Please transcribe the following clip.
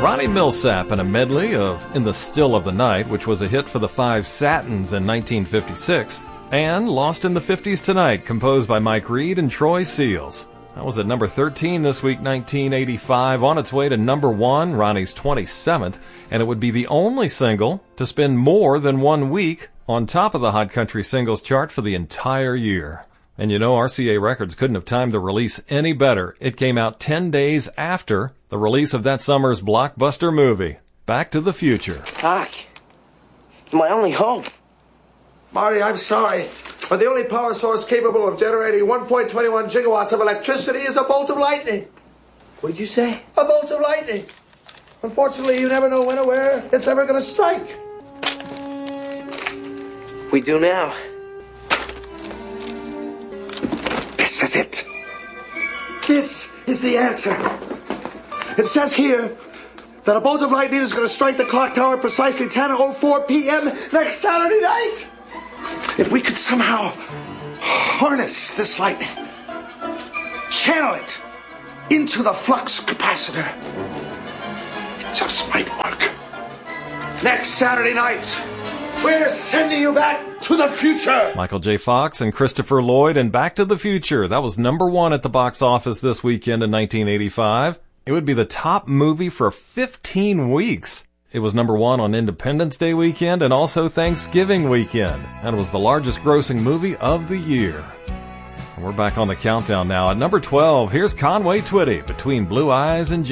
Ronnie Milsap in a medley of In the Still of the Night, which was a hit for the Five Satins in 1956, and Lost in the 50s Tonight, composed by Mike Reed and Troy Seals. That was at number 13 this week, 1985, on its way to number 1, Ronnie's 27th, and it would be the only single to spend more than 1 week on top of the Hot Country Singles chart for the entire year. And you know, RCA Records couldn't have timed the release any better. It came out 10 days after the release of that summer's blockbuster movie, Back to the Future. Doc, you're my only hope. Marty, I'm sorry, but the only power source capable of generating 1.21 gigawatts of electricity is a bolt of lightning. What did you say? A bolt of lightning. Unfortunately, you never know when or where it's ever going to strike. We do now. This is it. This is the answer. It says here that a bolt of lightning is going to strike the clock tower at precisely 10:04 p.m. next Saturday night. If we could somehow harness this lightning, channel it into the flux capacitor, it just might work. Next Saturday night, we're sending you back to the future. Michael J. Fox and Christopher Lloyd and Back to the Future. That was number 1 at the box office this weekend in 1985. It would be the top movie for 15 weeks. It was number 1 on Independence Day weekend and also Thanksgiving weekend. And it was the largest grossing movie of the year. And we're back on the countdown now. At number 12, here's Conway Twitty, Between Blue Eyes and